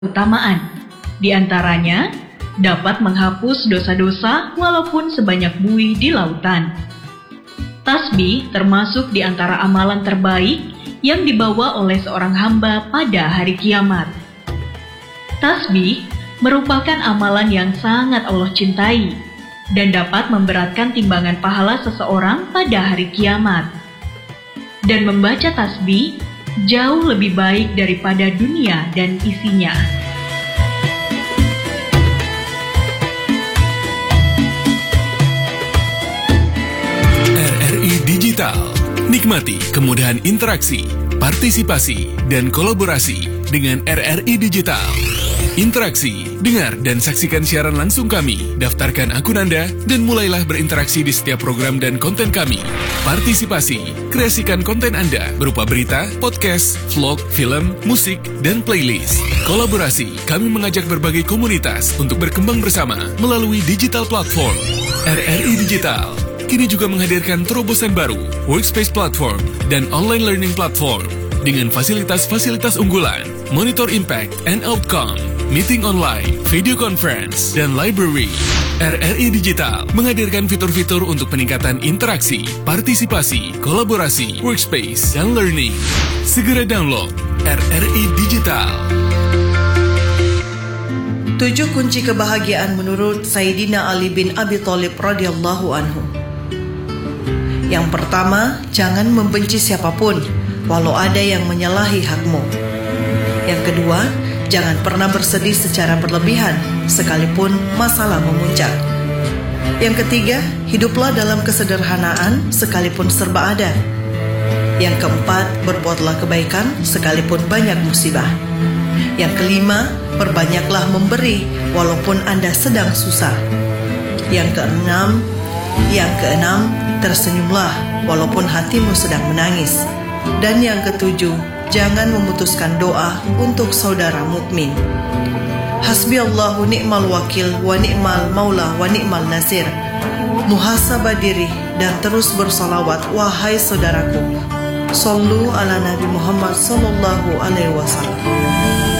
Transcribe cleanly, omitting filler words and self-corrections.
keutamaan. Di antaranya, dapat menghapus dosa-dosa walaupun sebanyak buih di lautan. Tasbih termasuk di antara amalan terbaik yang dibawa oleh seorang hamba pada hari kiamat. Tasbih merupakan amalan yang sangat Allah cintai dan dapat memberatkan timbangan pahala seseorang pada hari kiamat. Dan membaca tasbih jauh lebih baik daripada dunia dan isinya. RRI Digital. Nikmati kemudahan interaksi, partisipasi, dan kolaborasi dengan RRI Digital. Interaksi, dengar dan saksikan siaran langsung kami, daftarkan akun Anda, dan mulailah berinteraksi di setiap program dan konten kami. Partisipasi, kreasikan konten Anda berupa berita, podcast, vlog, film, musik, dan playlist. Kolaborasi, kami mengajak berbagai komunitas untuk berkembang bersama melalui digital platform. RRI Digital kini juga menghadirkan terobosan baru, workspace platform, dan online learning platform dengan fasilitas-fasilitas unggulan, monitor impact and outcome, meeting online, video conference, dan library. RRI Digital menghadirkan fitur-fitur untuk peningkatan interaksi, partisipasi, kolaborasi, workspace, dan learning. Segera download RRI Digital. 7 kunci kebahagiaan menurut Sayyidina Ali bin Abi Thalib radhiyallahu anhu. Yang pertama, jangan membenci siapapun, walau ada yang menyalahi hakmu. Yang kedua, jangan pernah bersedih secara berlebihan, sekalipun masalah memuncak. Yang ketiga, hiduplah dalam kesederhanaan, sekalipun serba ada. Yang keempat, berbuatlah kebaikan, sekalipun banyak musibah. Yang kelima, perbanyaklah memberi, walaupun Anda sedang susah. Yang keenam, tersenyumlah walaupun hatimu sedang menangis. Dan yang ketujuh, jangan memutuskan doa untuk saudara mukmin. Hasbiyallahu ni'mal wakil wa ni'mal maula wa ni'mal nasir. Muhasabah diri dan terus bersolawat, wahai saudaraku. Sallu ala Nabi Muhammad sallallahu alaihi wasallam.